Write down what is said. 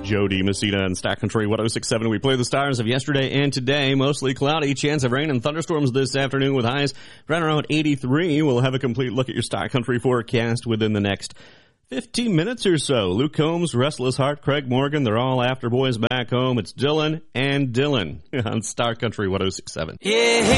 Jody Messina and Star Country 106.7. We play the stars of yesterday and today. Mostly cloudy, chance of rain and thunderstorms this afternoon with highs right around 83. We'll have a complete look at your Star Country forecast within the next 15 minutes or so. Luke Combs, Restless Heart, Craig Morgan, they're all after boys back home. It's Dylan and Dylan on Star Country 106.7. Yeah.